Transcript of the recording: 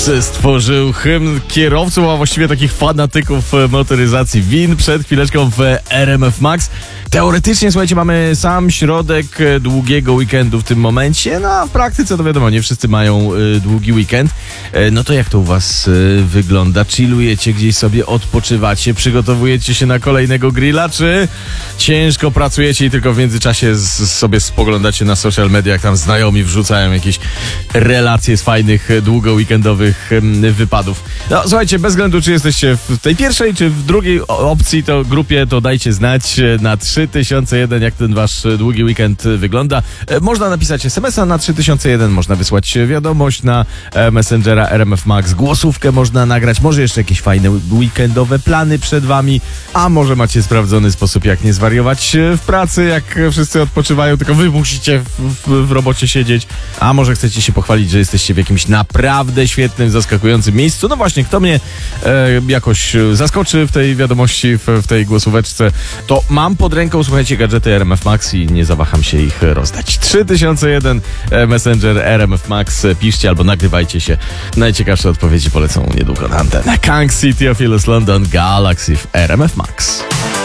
stworzył hymn kierowców, a właściwie takich fanatyków motoryzacji win przed chwileczką w RMF Max. Teoretycznie, słuchajcie, mamy sam środek długiego weekendu w tym momencie, no a w praktyce to wiadomo, nie wszyscy mają długi weekend. No to jak to u was wygląda? Chillujecie gdzieś sobie, odpoczywacie, przygotowujecie się na kolejnego grilla, czy ciężko pracujecie i tylko w międzyczasie sobie spoglądacie na social media, jak tam znajomi wrzucają jakieś relacje z fajnych, długo weekendowych wypadów. No słuchajcie, bez względu czy jesteście w tej pierwszej, czy w drugiej opcji, to grupie, to dajcie znać na 3001, jak ten wasz długi weekend wygląda. Można napisać SMS-a na 3001, można wysłać wiadomość na Messengera RMF Max, głosówkę można nagrać, może jeszcze jakieś fajne weekendowe plany przed wami, a może macie sprawdzony sposób, jak nie zwariować w pracy, jak wszyscy odpoczywają, tylko wy musicie w robocie siedzieć, a może chcecie się pochwalić, że jesteście w jakimś naprawdę świetnym, zaskakującym miejscu. No właśnie, kto mnie jakoś zaskoczy w tej wiadomości, w tej głosóweczce, to mam pod ręką, słuchajcie, gadżety RMF Max i nie zawaham się ich rozdać. 3001 Messenger RMF Max, piszcie albo nagrywajcie się. Najciekawsze odpowiedzi polecą niedługo na antenę. Kang City of London Galaxy w RMF Max.